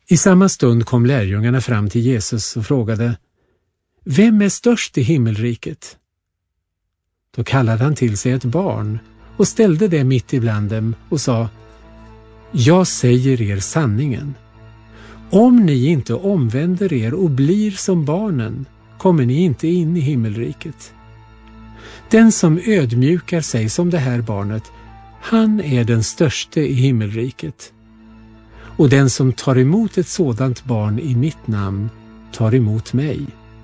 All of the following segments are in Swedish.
I samma stund kom lärjungarna fram till Jesus och frågade: Vem är störst i himmelriket? Då kallade han till sig ett barn och ställde det mitt ibland dem och sa: Jag säger er sanningen. Om ni inte omvänder er och blir som barnen, kommer ni inte in i himmelriket. Den som ödmjukar sig som det här barnet, han är den störste i himmelriket. Och den som tar emot ett sådant barn i mitt namn tar emot mig.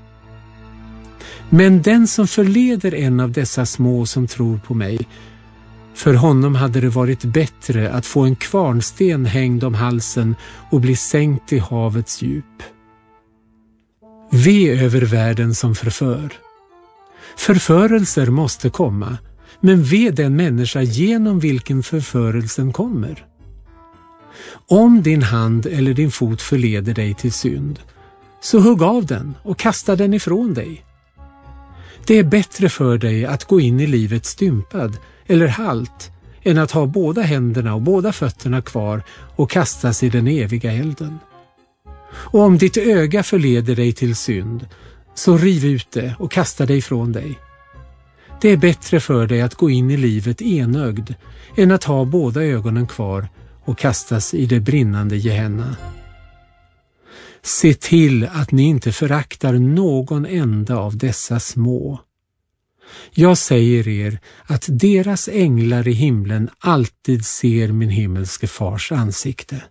Men den som förleder en av dessa små som tror på mig, för honom hade det varit bättre att få en kvarnsten hängd om halsen och bli sänkt i havets djup. Ve över världen som förför. Förförelser måste komma, men ve den människa genom vilken förförelsen kommer. Om din hand eller din fot förleder dig till synd, så hugg av den och kasta den ifrån dig. Det är bättre för dig att gå in i livet stympad eller halt än att ha båda händerna och båda fötterna kvar och kastas i den eviga elden. Och om ditt öga förleder dig till synd, så riv ut det och kasta det ifrån dig. Det är bättre för dig att gå in i livet enögd än att ha båda ögonen kvar och kastas i det brinnande Gehenna. Se till att ni inte föraktar någon enda av dessa små. Jag säger er att deras änglar i himlen alltid ser min himmelske fars ansikte.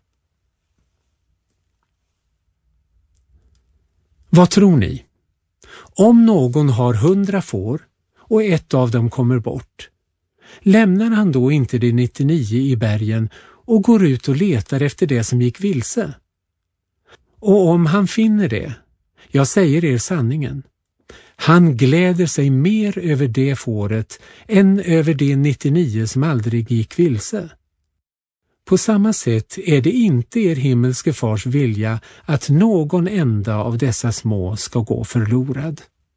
Vad tror ni? Om någon har 100 får och ett av dem kommer bort, lämnar han då inte de 99 i bergen och går ut och letar efter det som gick vilse? Och om han finner det, jag säger er sanningen, han gläder sig mer över det fåret än över de 99 som aldrig gick vilse. På samma sätt är det inte er himmelske fars vilja att någon enda av dessa små ska gå förlorad.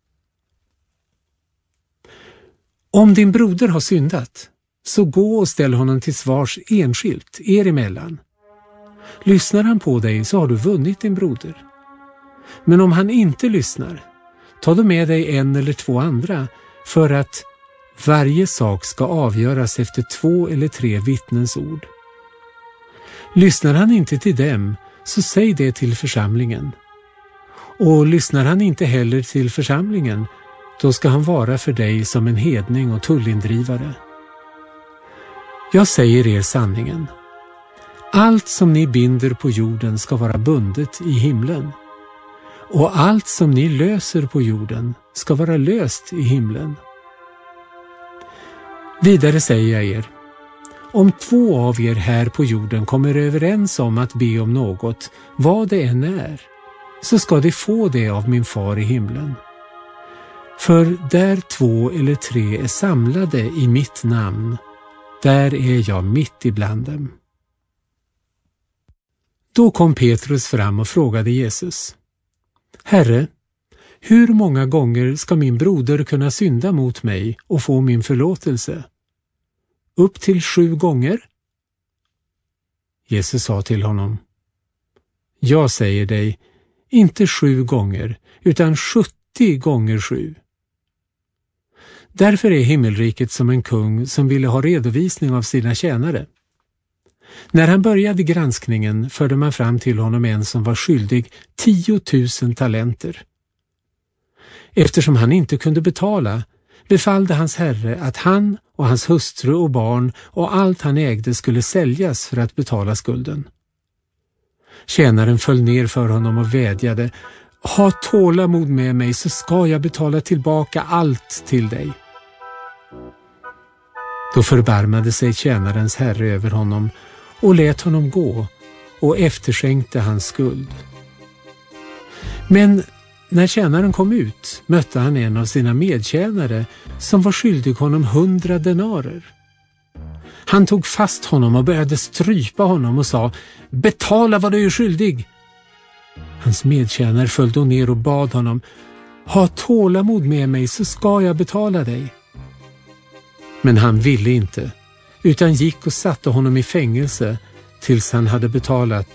Om din broder har syndat, så gå och ställ honom till svars enskilt, er emellan. Lyssnar han på dig, så har du vunnit din broder. Men om han inte lyssnar, ta då med dig 1 eller 2 andra, för att varje sak ska avgöras efter 2 eller 3 vittnens ord. Lyssnar han inte till dem, så säg det till församlingen. Och lyssnar han inte heller till församlingen, då ska han vara för dig som en hedning och tullindrivare. Jag säger er sanningen. Allt som ni binder på jorden ska vara bundet i himlen. Och allt som ni löser på jorden ska vara löst i himlen. Vidare säger jag er, om 2 av er här på jorden kommer överens om att be om något, vad det än är, så ska de få det av min far i himlen. För där 2 eller 3 är samlade i mitt namn, där är jag mitt ibland dem. Då kom Petrus fram och frågade Jesus: Herre, hur många gånger ska min broder kunna synda mot mig och få min förlåtelse? Upp till 7 gånger? Jesus sa till honom: Jag säger dig, inte 7 gånger, utan 70 gånger 7. Därför är himmelriket som en kung som ville ha redovisning av sina tjänare. När han började granskningen förde man fram till honom en som var skyldig 10 000 talenter. Eftersom han inte kunde betala, befallde hans herre att han och hans hustru och barn och allt han ägde skulle säljas för att betala skulden. Tjänaren föll ner för honom och vädjade: Ha tålamod med mig, så ska jag betala tillbaka allt till dig. Då förbarmade sig tjänarens herre över honom och lät honom gå och efterskänkte hans skuld. Men när tjänaren kom ut mötte han en av sina medtjänare som var skyldig honom 100 denarer. Han tog fast honom och började strypa honom och sa: Betala vad du är skyldig. Hans medtjänare föll då ner och bad honom: Ha tålamod med mig, så ska jag betala dig. Men han ville inte, utan gick och satte honom i fängelse tills han hade betalat